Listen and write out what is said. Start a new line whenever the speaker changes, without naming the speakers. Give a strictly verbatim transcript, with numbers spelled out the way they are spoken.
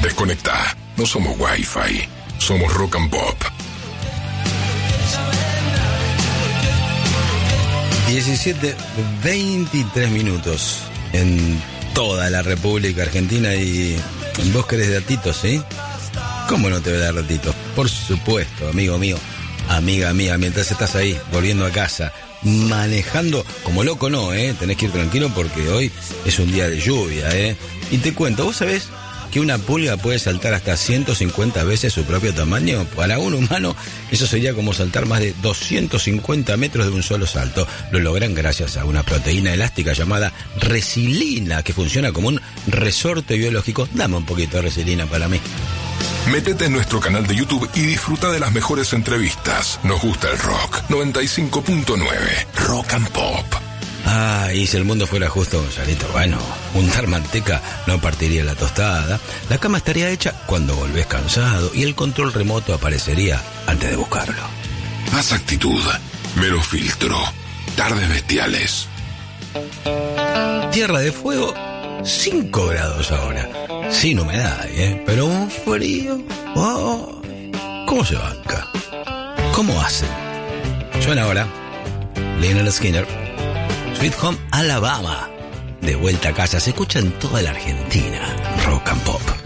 Desconectá. No somos Wi-Fi. Somos Rock and Pop.
diecisiete, veintitrés minutos en toda la República Argentina. Y vos querés datitos, ¿sí? ¿Cómo no te voy a dar datitos? Por supuesto, amigo mío, amiga mía, mientras estás ahí, volviendo a casa, manejando como loco, no, ¿eh? Tenés que ir tranquilo porque hoy es un día de lluvia, ¿eh? Y te cuento, ¿vos sabés que una pulga puede saltar hasta ciento cincuenta veces su propio tamaño? Para un humano eso sería como saltar más de doscientos cincuenta metros de un solo salto. Lo logran gracias a una proteína elástica llamada resilina, que funciona como un resorte biológico. Dame un poquito de resilina para mí.
Métete en nuestro canal de YouTube y disfruta de las mejores entrevistas. Nos gusta el rock. noventa y cinco punto nueve Rock and Pop.
Ah, y si el mundo fuera justo, Gonzalito, bueno, untar manteca no partiría la tostada, la cama estaría hecha cuando volvés cansado y el control remoto aparecería antes de buscarlo.
Más actitud, menos filtro, tardes bestiales.
Tierra de Fuego, cinco grados ahora, sin humedad, ¿eh? Pero un frío, oh, ¿cómo se banca? ¿Cómo hacen? Suena ahora Lynyrd Skynyrd, Sweet Home Alabama. De vuelta a casa, se escucha en toda la Argentina. Rock and Pop.